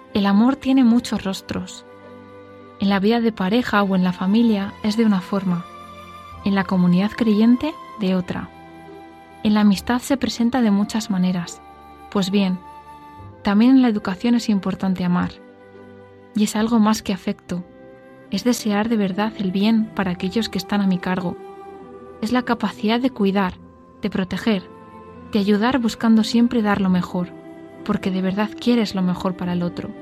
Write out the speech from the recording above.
El amor tiene muchos rostros. En la vida de pareja o en la familia es de una forma, en la comunidad creyente de otra. En la amistad se presenta de muchas maneras. Pues bien, también en la educación es importante amar. Y es algo más que afecto. Es desear de verdad el bien para aquellos que están a mi cargo. Es la capacidad de cuidar, de proteger, de ayudar buscando siempre dar lo mejor, porque de verdad quieres lo mejor para el otro.